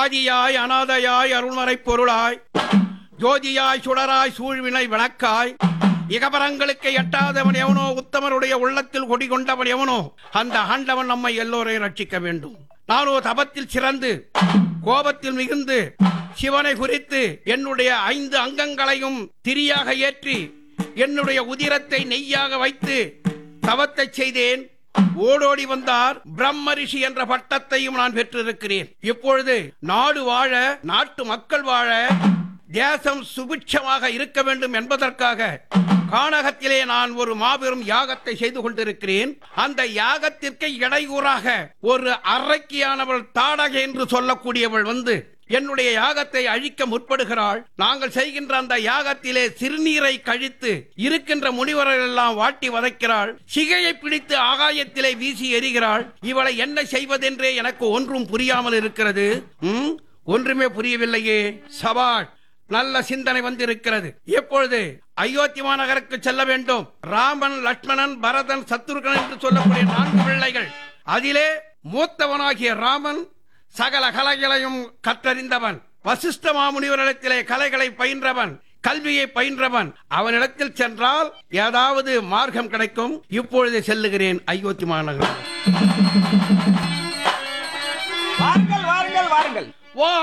ஆதியாய் அநாதையாய் அருள்மறை பொருளாய் ஜோதியாய் சுடராய் சூழ்வினை விளக்காய் இகபரங்களுக்கு எட்டாதவன் எவனோ உத்தமருடைய உள்ளத்தில் குடிகொண்டவன் எவனோ அந்த ஆண்டவன் நம்மை எல்லோரையும் ரட்சிக்க வேண்டும். நானோ தபத்தில் சிறந்து கோபத்தில் மிகுந்து சிவனை குறித்து என்னுடைய 5 அங்கங்களையும் திரியாக ஏற்றி என்னுடைய உதிரத்தை நெய்யாக வைத்து தவத்தை செய்தேன். ஓடோடி வந்தார். பிரம்ம ரிஷி என்ற பட்டத்தையும் நான் பெற்றிருக்கிறேன். இப்பொழுது நாடு வாழ, நாட்டு மக்கள் வாழ, தேசம் சுபிட்சமாக இருக்க வேண்டும் என்பதற்காக கானகத்திலே நான் ஒரு மாபெரும் யாகத்தை செய்து கொண்டிருக்கிறேன். அந்த யாகத்திற்கு இடையூறாக ஒரு அரக்கியானவள் தாடக என்று சொல்லக்கூடியவள் வந்து என்னுடைய யாகத்தை அழிக்க முற்படுகிறாள். நாங்கள் செய்கின்ற அந்த யாகத்திலே சிறுநீரை கழித்து இருக்கின்ற முனிவர்கள் எல்லாம் வாட்டி வதைக்கிறாள். சிகையை பிடித்து ஆகாயத்திலே வீசி எறிகிறாள். இவளை என்ன செய்வதென்றே எனக்கு ஒன்றும் புரியாமல் இருக்கிறது. ஒன்றுமே புரியவில்லையே. சபாஷ், நல்ல சிந்தனை வந்திருக்கிறது. எப்பொழுது அயோத்தி மாநகருக்கு செல்ல வேண்டும். ராமன், லட்சுமணன், பரதன், சத்ருகன் என்று சொல்லக்கூடிய 4 பிள்ளைகள். அதிலே மூத்தவனாகிய ராமன் சகல கலைகளையும் கற்றறிந்தவன். வசிஷ்ட மாமுனிவரிடத்திலே கலைகளை பயின்றவன், கல்வியை பயின்றவன். அவனிடத்தில் சென்றால் ஏதாவது மார்க்கம் கிடைக்கும். இப்பொழுது செல்லுகிறேன் அயோத்தி மாநகர். வாருங்கள் வாருங்கள் வாருங்கள்.